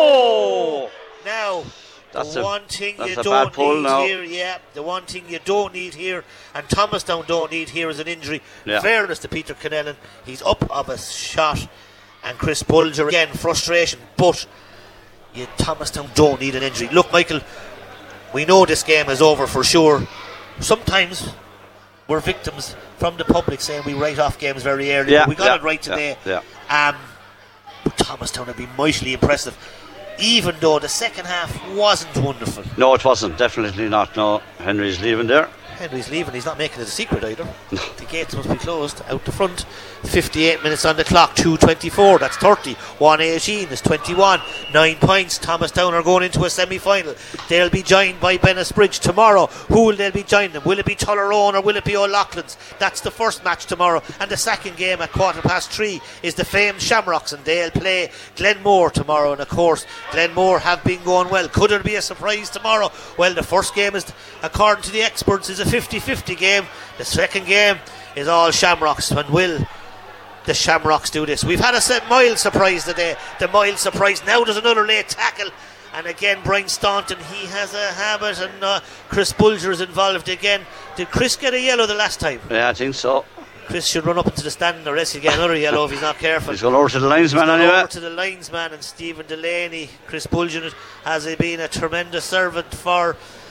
J: oh! Now,
L: that's
J: the
L: a,
J: one thing
L: that's
J: you
L: a
J: don't
L: bad pull
J: need
L: now.
J: here, yeah, the one thing you don't need here, and Thomastown don't need here, is an injury.
L: Yeah.
J: Fairness to Peter Canellan, he's up of a shot, and Chris Bulger again, frustration, but you Thomastown don't need an injury. Look, Michael, we know this game is over for sure. Sometimes we're victims from the public saying we write off games very early.
L: Yeah,
J: we got
L: yeah,
J: it right today.
L: Yeah, yeah.
J: Um, but Thomastown have been mightily impressive, even though the second half wasn't wonderful.
L: No, it wasn't. Definitely not. No, Henry's leaving there.
J: Henry's leaving. He's not making it a secret either. The gates must be closed out the front. fifty-eight minutes on the clock. two twenty-four. That's thirty. one eighteen is twenty-one. Nine points. Thomastown are going into a semi-final. They'll be joined by Bennettsbridge tomorrow. Who will they be joining them? Will it be Tullaroan or will it be O'Loughlin's? That's the first match tomorrow. And the second game at quarter past three is the famed Shamrocks, and they'll play Glenmore tomorrow. And of course, Glenmore have been going well. Could there be a surprise tomorrow? Well, the first game is, according to the experts, is a fifty-fifty game. The second game is all Shamrocks. And will the Shamrocks do this? We've had a mild surprise today. The mild surprise. Now there's another late tackle, and again Brian Staunton, he has a habit, and uh, Chris Bulger is involved again. Did Chris get a yellow the last time?
L: Yeah, I think so.
J: Chris should run up into the stand, or else he'll get another yellow if he's not careful.
L: He's gone over to the linesman anyway.
J: Over to the linesman, and Stephen Delaney. Chris Bulger has been a tremendous servant for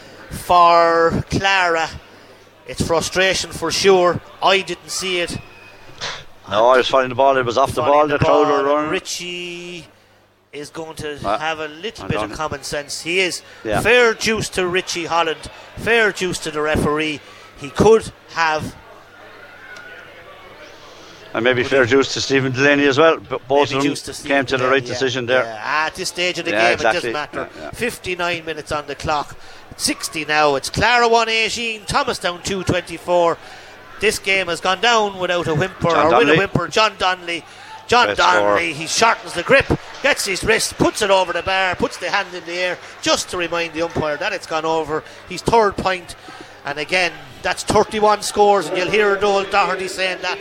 J: for Clara. It's frustration for sure. I didn't see it.
L: No, I was finding the ball. It was off the ball. The, the crowd were running.
J: Richie is going to
L: uh,
J: have a little
L: I
J: bit
L: don't.
J: of common sense. He is.
L: Yeah.
J: Fair juice to Richie Holland, fair juice to the referee. He could have.
L: And maybe fair juice to Stephen Delaney as well. But both
J: maybe
L: of them
J: to
L: came to
J: Delaney,
L: the right
J: yeah,
L: decision there.
J: Yeah. At this stage of the
L: yeah,
J: game,
L: exactly.
J: it doesn't matter.
L: Yeah, yeah.
J: fifty-nine minutes on the clock. sixty now. It's Clara one eighteen, Thomastown two twenty-four. This game has gone down without a whimper,
L: John
J: or
L: Donnelly.
J: with a whimper. John Donnelly. John
L: Best
J: Donnelly,
L: score.
J: he shortens the grip, gets his wrist, puts it over the bar, puts the hand in the air, just to remind the umpire that it's gone over. His third point, and again, that's thirty-one scores, and you'll hear Noel Doherty saying that.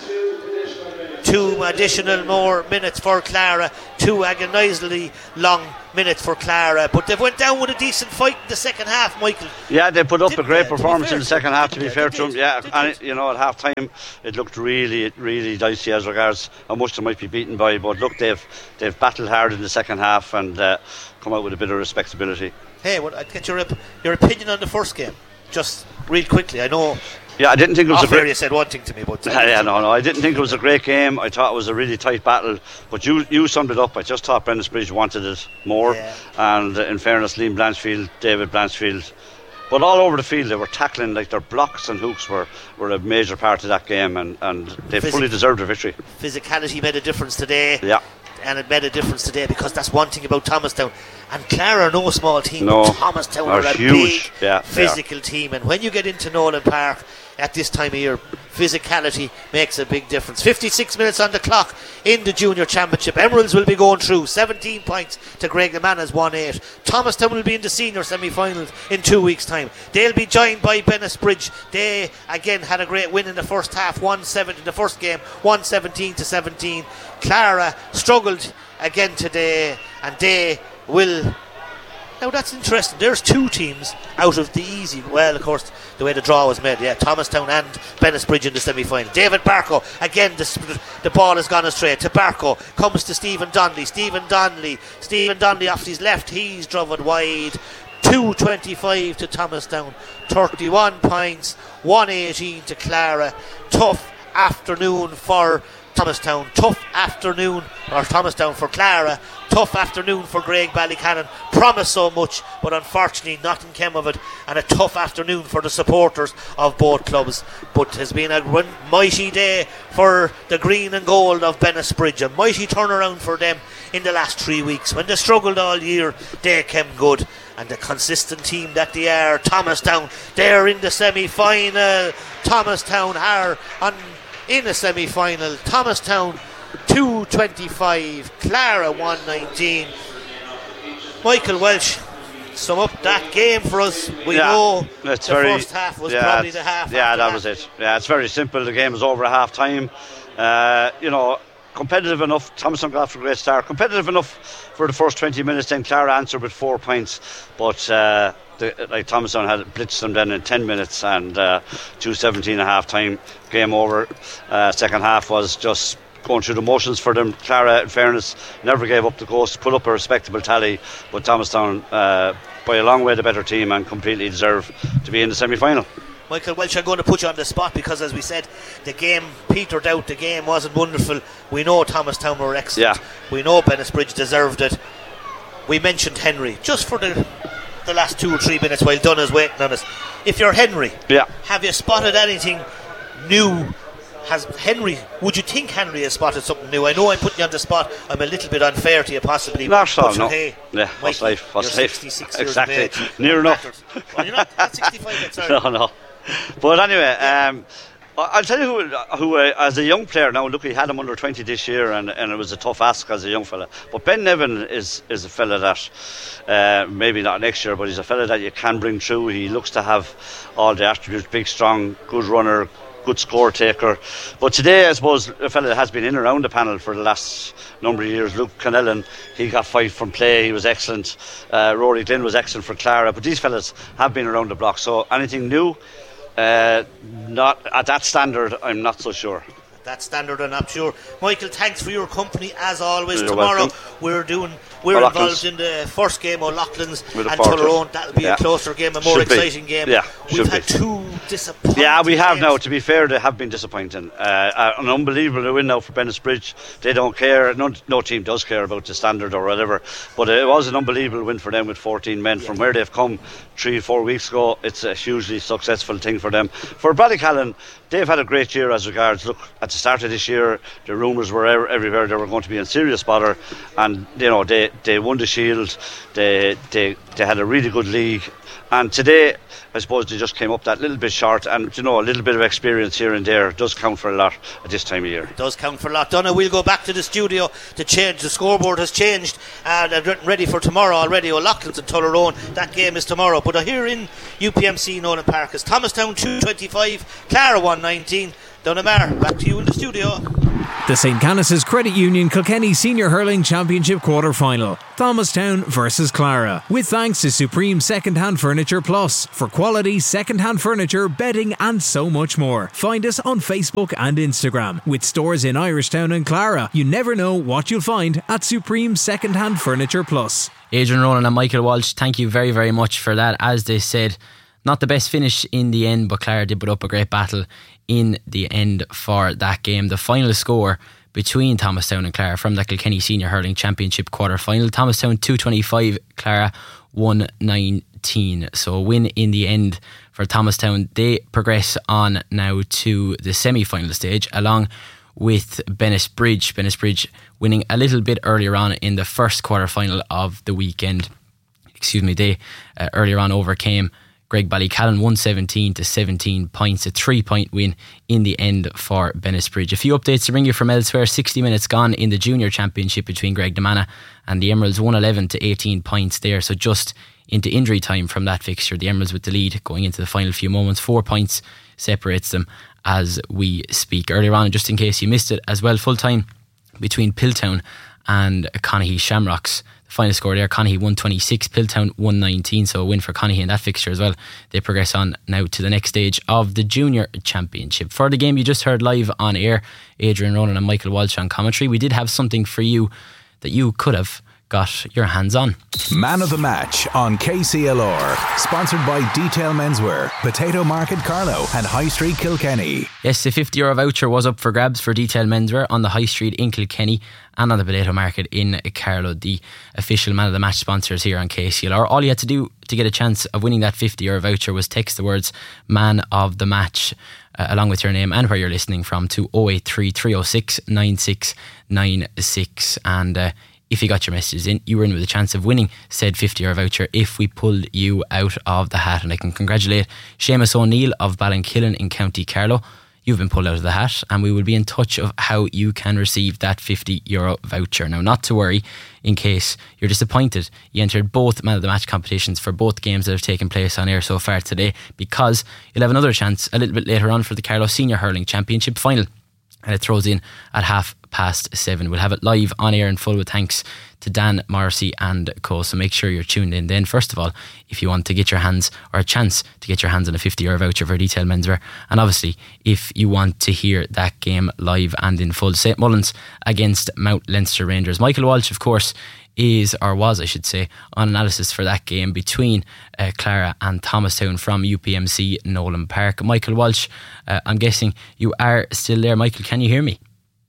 J: Two additional more minutes for Clara, two agonisingly long minutes for Clara, but they've went down with a decent fight in the second half, Michael.
L: Yeah, they put up
J: Didn't
L: a great
J: they? To be
L: performance
J: fair
L: in the
J: to
L: second
J: them,
L: half, to be
J: didn't
L: fair
J: they?
L: to them.
J: They
L: Yeah,
J: did.
L: and it, you know, at half time it looked really, really dicey as regards how much they might be beaten by. But look, they've they've battled hard in the second half and uh, come out with a bit of respectability.
J: Hey, well, I'd get your, op- your opinion on the first game, just real quickly. I know.
L: Yeah, I didn't think it was
J: Off
L: a great.
J: air you said one thing to me, but
L: yeah, no, no, I didn't think it was a great game. I thought it was a really tight battle, but you you summed it up. I just thought Bennettsbridge wanted it more,
J: Yeah.
L: and uh, in fairness, Liam Blanchfield, David Blanchfield, but all over the field they were tackling, like their blocks and hooks were, were a major part of that game, and, and they
J: Physic-
L: fully deserved a victory.
J: physicality made a difference today.
L: Yeah.
J: And it made a difference today, because that's one thing about Thomastown. And Clara are no small team,
L: No,
J: but Thomastown
L: are
J: are a
L: huge.
J: big
L: Yeah, they are.
J: physical team. And when you get into Nolan Park at this time of year, physicality makes a big difference. fifty-six minutes on the clock in the Junior Championship. Emeralds will be going through, seventeen points to Greg LeManna's one eight. Thomastown will be in the senior semi-finals in two weeks' time. They'll be joined by Bennettsbridge. They again had a great win in the first half, one seven in the first game, one seventeen to seventeen. Clara struggled again today, and they will. Now that's interesting. There's two teams out of the easy. Well, of course, the way the draw was made, yeah, Thomastown and Bennettsbridge in the semi-final. David Barco, again, the, the ball has gone astray to Barco, comes to Stephen Donnelly. Stephen Donnelly, Stephen Donnelly off his left, he's driven wide. two twenty-five to Thomastown, thirty-one points, one eighteen to Clara. Tough afternoon for Thomastown, tough afternoon, or Thomastown for Clara, tough afternoon for Greg Ballycannon. Promised so much, but unfortunately nothing came of it, and a tough afternoon for the supporters of both clubs. But has been a run- mighty day for the green and gold of Bennettsbridge, a mighty turnaround for them in the last three weeks. When they struggled all year, they came good, and the consistent team that they are, Thomastown, they're in the semi-final. Thomastown are on in a semi-final. Thomastown two twenty-five, Clara one nineteen. Michael Welsh, sum up that game for us. We
L: yeah,
J: know
L: it's
J: the
L: very,
J: first half was
L: yeah,
J: probably the half.
L: Yeah,
J: after
L: that was it. Yeah, it's very simple. The game was over at half time. Uh, you know, competitive enough. Thomastown got off a great start. Competitive enough for the first twenty minutes. Then Clara answered with four points, but. Uh, The, like Thomastown had blitzed them then in ten minutes, and uh, two seventeen at half time, game over. Uh, second half was just going through the motions for them. Clara, in fairness, never gave up the ghost, put up a respectable tally, but Thomastown uh, by a long way the better team and completely deserve to be in the semi-final.
J: Michael Welch, I'm going to put you on the spot, because as we said, the game petered out, the game wasn't wonderful. We know Thomastown were excellent,
L: yeah.
J: We know Bennettsbridge deserved it. We mentioned Henry, just for the the last two or three minutes while Donna's waiting on us. If you're Henry,
L: yeah.
J: have you spotted anything new? Has Henry, would you think Henry has spotted something new? I know I'm putting you on the spot. I'm a little bit unfair to you possibly.
L: Not so, no.
J: Hey,
L: yeah, what's
J: Mikey,
L: life? What's
J: you're
L: life?
J: sixty-six
L: exactly.
J: years of age.
L: Near enough.
J: Well, you're not, not sixty-five yet, sorry.
L: No, no. But anyway, um, I'll tell you who, who uh, as a young player now, look, he had him under twenty this year, and, and it was a tough ask as a young fella. But Ben Nevin is, is a fella that, uh, maybe not next year, but he's a fella that you can bring through. He looks to have all the attributes: big, strong, good runner, good score taker. But today, I suppose, a fella that has been in and around the panel for the last number of years, Luke Connellan, he got five from play, he was excellent. Uh, Rory Glynn was excellent for Clara. But these fellas have been around the block, so anything new? Uh, not at that standard, I'm not so sure.
J: That's standard and I'm sure. Michael, thanks for your company as always.
L: You're
J: Tomorrow
L: welcome.
J: we're doing we're
L: O'Loughlin's.
J: involved in the first game, O'Loughlin's
L: We'll
J: and
L: look forward to it.
J: Tullaroan. That'll be
L: Yeah.
J: a closer game, a more
L: Should be.
J: exciting game.
L: Yeah,
J: We've
L: should
J: had
L: be.
J: two disappointing
L: Yeah, we have
J: games.
L: now. To be fair, they have been disappointing. Uh, an unbelievable win now for Bennettsbridge. They don't care. No, no team does care about the standard or whatever. But it was an unbelievable win for them with fourteen men from where they've come three, four weeks ago. It's a hugely successful thing for them. For Ballycallan, they've had a great year as regards. Look, at the start of this year, the rumours were ev- everywhere they were going to be in serious bother, and you know they, they won the Shield. They they they had a really good league, and today I suppose they just came up that little bit short. And you know, a little bit of experience here and there does count for a lot at this time of year.
J: It does count for a lot. Donna, we'll go back to the studio to change. The scoreboard has changed and they're getting ready for tomorrow already. O'Loughlin's and Tullaroan. That game is tomorrow. But here in U P M C Nolan Park is Thomastown two twenty-five, Clara one nineteen. Donna Maher, back to you in the studio.
I: The Saint Canice's Credit Union Kilkenny Senior Hurling Championship Quarter Final. Thomastown versus Clara. With thanks to Supreme Second Hand Furniture Plus. For quality second hand furniture, bedding and so much more. Find us on Facebook and Instagram. With stores in Irishtown and Clara. You never know what you'll find at Supreme Second Hand Furniture Plus.
H: Adrian Ronan and Michael Walsh, thank you very, very much for that. As they said, not the best finish in the end, but Clara did put up a great battle in the end for that game. The final score between Thomastown and Clara from the Kilkenny Senior Hurling Championship quarter final: Thomastown two twenty-five, Clara one nineteen. So a win in the end for Thomastown. They progress on now to the semi-final stage along with Bennettsbridge. Bennettsbridge winning a little bit earlier on in the first quarter final of the weekend. Excuse me, they uh, earlier on overcame Greg Ballycallan one seventeen to seventeen points, a three point win in the end for Bennettsbridge. A few updates to bring you from elsewhere. sixty minutes gone in the junior championship between Greg Demana and the Emeralds, one eleven to eighteen points there, so just into injury time from that fixture. The Emeralds with the lead going into the final few moments. Four points separates them as we speak. Earlier on, just in case you missed it as well, full time between Piltown and Connahee Shamrocks. The final score there, Connahee one twenty-six, Piltown one nineteen, so a win for Connahee in that fixture as well. They progress on now to the next stage of the Junior Championship. For the game you just heard live on air, Adrian Ronan and Michael Walsh on commentary, we did have something for you that you could have got your hands on.
M: Man of the Match on K C L R, sponsored by Detail Menswear, Potato Market Carlow and High Street Kilkenny.
H: Yes, the fifty euro voucher was up for grabs for Detail Menswear on the High Street in Kilkenny and on the Potato Market in Carlow, the official Man of the Match sponsors here on K C L R. All you had to do to get a chance of winning that fifty euro voucher was text the words Man of the Match uh, along with your name and where you're listening from to oh eight three, three oh six, nine six nine six, and uh, if you got your messages in, you were in with a chance of winning said fifty euro voucher if we pulled you out of the hat. And I can congratulate Seamus O'Neill of Ballinkillen in County Carlow. You've been pulled out of the hat, and we will be in touch of how you can receive that fifty euro voucher. Now, not to worry, in case you're disappointed, you entered both Man of the Match competitions for both games that have taken place on air so far today, because you'll have another chance a little bit later on for the Carlow Senior Hurling Championship final. And it throws in at half past seven. We'll have it live on air in full with thanks to Dan Morrissey and co. So make sure you're tuned in then. First of all, if you want to get your hands, or a chance to get your hands on a fifty euro voucher for Detail Menswear, and obviously if you want to hear that game live and in full, Saint Mullins against Mount Leinster Rangers. Michael Walsh, of course, is, or was I should say, on analysis for that game between uh, Clara and Thomastown from U P M C Nolan Park. Michael Walsh, uh, I'm guessing you are still there. Michael, can you hear me?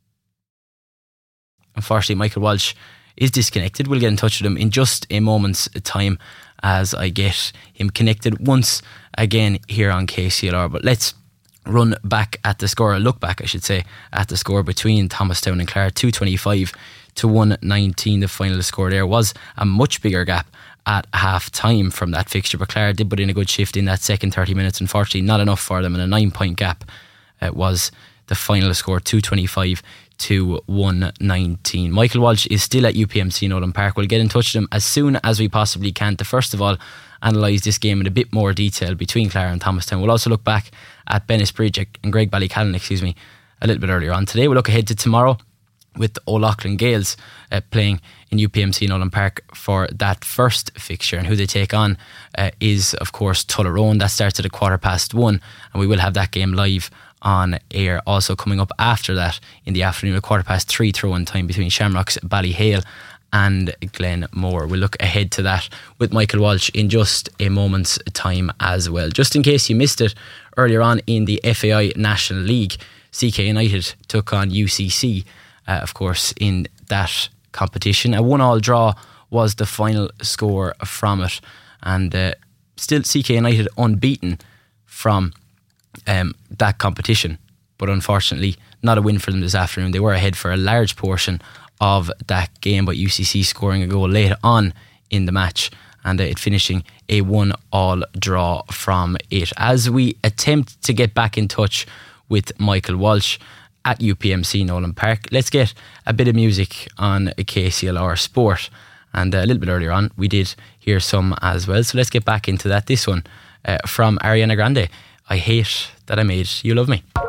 H: Unfortunately, Michael Walsh is disconnected. We'll get in touch with him in just a moment's time as I get him connected once again here on K C L R. But let's run back at the score, look back I should say, at the score between Thomastown and Clara. Two twenty-five to one nineteen. The final score there was a much bigger gap at half time from that fixture, but Clara did put in a good shift in that second thirty minutes. Unfortunately, not enough for them, and a nine point gap uh, was the final score, two twenty-five to one nineteen. Michael Walsh is still at U P M C Nolan Park. We'll get in touch with him as soon as we possibly can to first of all analyse this game in a bit more detail between Clara and Thomastown. We'll also look back at Bennettsbridge and Greg Ballycallan, excuse me, a little bit earlier on today. We'll look ahead to tomorrow with O'Loughlin Gales uh, playing in U P M C Nolan Park for that first fixture, and who they take on uh, is of course Tullaroan. That starts at a quarter past one, and we will have that game live on air. Also coming up after that in the afternoon, a quarter past three throw-in time between Shamrocks Ballyhale and Glenmore. We'll look ahead to that with Michael Walsh in just a moment's time as well. Just in case you missed it earlier on in the F A I National League, C K United took on U C C, uh, of course, in that competition. A one-all draw was the final score from it, and uh, still C K United unbeaten from um, that competition, but unfortunately not a win for them this afternoon. They were ahead for a large portion of that game, but U C C scoring a goal late on in the match and uh, it finishing a one-all draw from it. As we attempt to get back in touch with Michael Walsh at U P M C Nolan Park, let's get a bit of music on K C L R Sport. And uh, a little bit earlier on we did hear some as well, so let's get back into that. This one uh, from Ariana Grande, I Hate That I Made You Love Me.